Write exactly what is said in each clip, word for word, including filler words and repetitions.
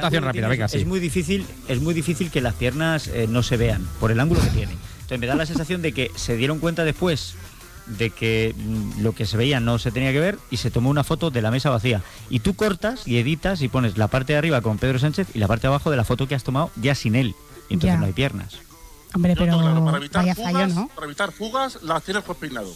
anotación rápida, venga, sí. Es muy difícil, es muy difícil que las piernas eh, no se vean por el ángulo que tienen. Entonces me da la sensación de que se dieron cuenta después de que mm, lo que se veía no se tenía que ver y se tomó una foto de la mesa vacía. Y tú cortas y editas y pones la parte de arriba con Pedro Sánchez y la parte de abajo de la foto que has tomado ya sin él. Y entonces Ya. no hay piernas. Hombre, Yo pero tengo claro, para evitar vaya fugas, fallo, ¿no? para evitar fugas, las tienes por peinado.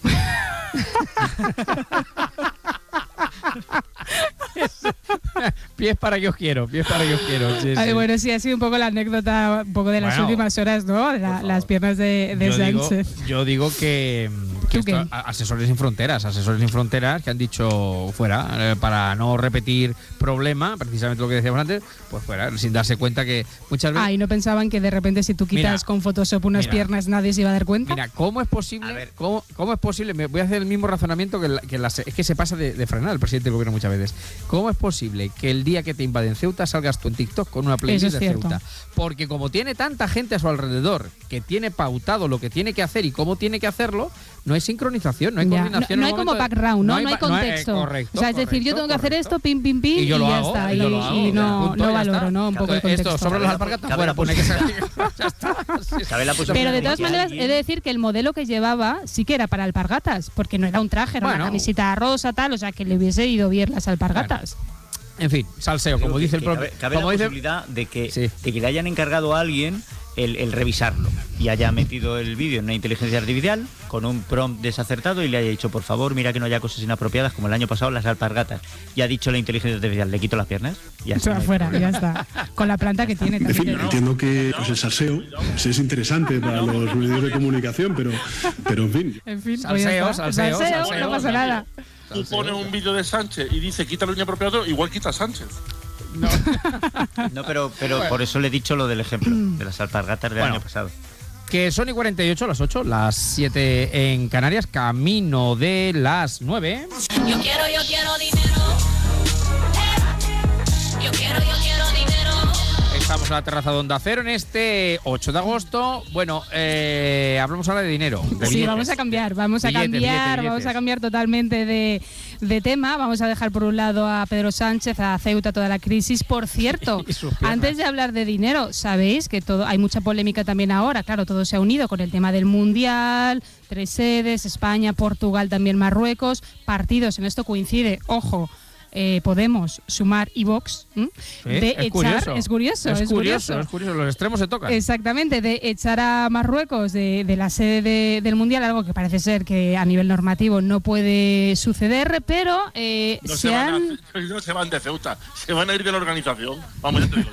Pies para que os quiero, pies para que os quiero. Sí, Ay, sí. bueno, sí, ha sido un poco la anécdota un poco de las Bueno, últimas horas, ¿no? La- las piernas de, de yo digo, Sánchez. yo digo que, que ¿Tú qué? esto- a- asesores sin fronteras, asesores sin fronteras que han dicho fuera, eh, para no repetir problema, precisamente lo que decíamos antes, pues fuera, sin darse cuenta que muchas veces... Ah, y no pensaban que de repente si tú quitas Mira, con Photoshop unas mira. piernas nadie se iba a dar cuenta. Mira, ¿cómo es posible? ¿Cómo, cómo es posible? Me voy a hacer el mismo razonamiento que, la- que la- es que se pasa de, de frenar el presidente del gobierno muchas veces. ¿Cómo es posible que el día que te invaden Ceuta salgas tú en TikTok con una playlist Eso es de cierto. Ceuta? Porque como tiene tanta gente a su alrededor que tiene pautado lo que tiene que hacer y cómo tiene que hacerlo, no hay sincronización, no hay Ya, coordinación. no, no en hay el como momento de- background, ¿no? No hay, ba- contexto. eh, correcto, o sea, es decir, yo correcto, tengo que hacer correcto. esto, pim, pim, pim, Y yo lo ya hago, está. y Y, yo lo hago, y no, punto, no ya valoro, está. ¿no? Un poco el Entonces, contexto. esto sobre los Cabe la- alpargatas, cabe fuera, la pone que se... posibilidad. Ya está. Sí. Cabe la Pero posibilidad de todas que maneras, alguien- he de decir que el modelo que llevaba sí que era para alpargatas, porque no era un traje, era Bueno. una camisita rosa, tal, o sea, que le hubiese ido bien las alpargatas. En fin, salseo, Creo como que- dice el que propio... Cabe, cabe como la dice- posibilidad de que, Sí. de que le hayan encargado a alguien el, el revisarlo y haya metido el vídeo en una inteligencia artificial con un prompt desacertado y le haya dicho, por favor, mira que no haya cosas inapropiadas como el año pasado las alpargatas. Y ha dicho la inteligencia artificial, le quito las piernas y O así sea, no hay fuera, problema. ya está. Con la planta que tiene En fin, también. entiendo que pues, el salseo pues, es interesante para los medios de comunicación, pero, pero en fin. En fin, Salseo, pues ya está. salseo, salseo. no pasa nada. Tú pones un vídeo de Sánchez y dice quita lo inapropiado, igual quita Sánchez. No, pero, pero por eso le he dicho lo del ejemplo de las alpargatas del Bueno. año pasado. Que son y cuarenta y ocho, las ocho, las siete en Canarias, camino de las nueve. Yo quiero, yo quiero dinero. Yo quiero, yo quiero dinero. Estamos en la terraza de Onda Cero en este ocho de agosto. Bueno, eh, hablamos ahora de dinero. de Sí, billetes. vamos a cambiar, vamos a Billetes, cambiar, billetes, vamos billetes. a cambiar totalmente de, de tema. Vamos a dejar por un lado a Pedro Sánchez, a Ceuta, toda la crisis. Por cierto, Y sus piernas. antes de hablar de dinero, sabéis que todo hay mucha polémica también ahora. Claro, todo se ha unido con el tema del Mundial, tres sedes, España, Portugal, también Marruecos, partidos. En esto coincide, ojo. Eh, Podemos, Sumar y Vox, ¿m? Sí, de es echar, curioso. es curioso, Es es curioso, es curioso. Los extremos se tocan. Exactamente, de echar a Marruecos de, de la sede de- del Mundial, algo que parece ser que a nivel normativo no puede suceder, pero eh, No se, se van han... a, no se van de Ceuta, se van a ir de la organización. Vamos, ya te digo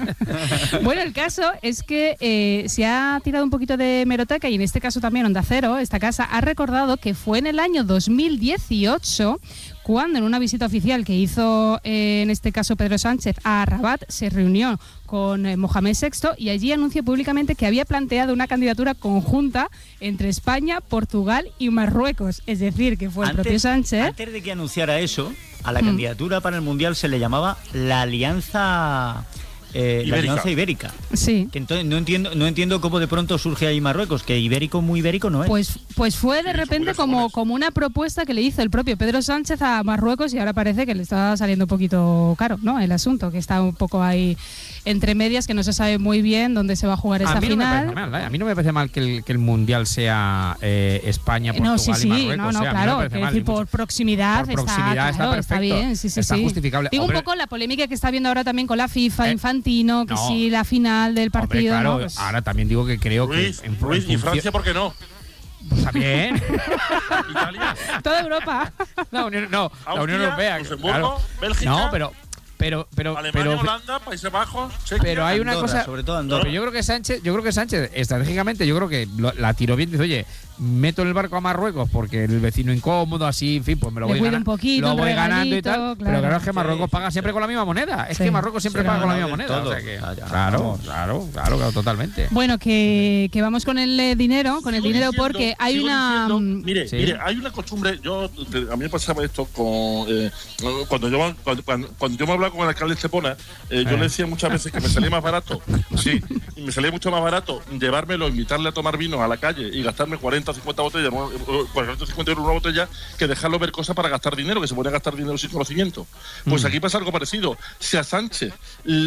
yo. Bueno, el caso es que eh, se ha tirado un poquito de meroteca y en este caso también Onda Cero, esta casa, ha recordado que fue en el año dos mil dieciocho cuando en una visita oficial que hizo eh, en este caso Pedro Sánchez a Rabat se reunió con eh, Mohamed sexto y allí anunció públicamente que había planteado una candidatura conjunta entre España, Portugal y Marruecos. Es decir, que fue el propio Sánchez. Antes de que anunciara eso, a la Mm. candidatura para el Mundial se le llamaba la Alianza eh, la Ibérica. Alianza Ibérica. Sí. Que entonces no entiendo, no entiendo cómo de pronto surge ahí Marruecos, que ibérico muy ibérico no es. Pues, pues fue de Sí, repente seguro, como, seguro. como una propuesta que le hizo el propio Pedro Sánchez a Marruecos y ahora parece que le está saliendo un poquito caro, ¿no? El asunto, que está un poco ahí entre medias, que no se sabe muy bien dónde se va a jugar esta a, mí no me final. parece mal, ¿eh? A mí no me parece mal que el, que el Mundial sea eh, España, Portugal No, sí, y sí, Marruecos. no, no, o sea, a mí claro, me parece quiero mal, decir, y mucho- por proximidad, por proximidad está, está claro, está perfecto, bien, sí, sí, está sí. justificable. Digo Hombre, un poco la polémica que está habiendo ahora también con la FIFA, Eh, Infantino, que no. sí, la final del Hombre, partido, claro, ¿no? Pues- ahora también digo que creo Ruiz, que en, en Ruiz y función- Francia, ¿por qué no? Pues también. Italia, toda Europa. La Unión, no, la Austria, Unión Europea. Luxemburgo, claro. Bélgica. No, pero pero pero Alemania, pero Holanda, Países Bajos, Chequia. pero hay una Andorra, cosa, sobre todo no, Andorra. pero yo creo que Sánchez, yo creo que Sánchez estratégicamente, yo creo que lo- la tiró bien, dice, oye, meto en el barco a Marruecos porque el vecino incómodo, así, en fin, pues me lo Le voy cuido ganando, un poquito, lo un voy ganando y tal. regalito, Pero claro. claro, es que Marruecos Sí, paga sí, siempre sí. con la misma moneda. Es Sí. que Marruecos siempre Sí, paga no, con la no, misma del moneda. todo. O sea que, Ah, ya, claro, vamos. claro, claro, claro, totalmente. Bueno, que, que vamos con el eh, dinero, con el Sigo dinero diciendo- porque hay sigo una... diciendo- mm, mire, Sí. mire, hay una costumbre. Yo te- a mí me pasaba esto con eh, cuando yo cuando, cuando, cuando yo me hablaba con el alcalde de Estepona, eh, yo Eh. le decía muchas veces que me salía más barato, sí, y me salía mucho más barato llevármelo, invitarle a tomar vino a la calle y gastarme cuarenta o cincuenta botellas, no, eh, cuarenta o cincuenta euros una botella, que dejarlo ver cosas para gastar dinero, que se podía gastar dinero sin conocimiento. Pues Mm. aquí pasa algo parecido. Si a Sánchez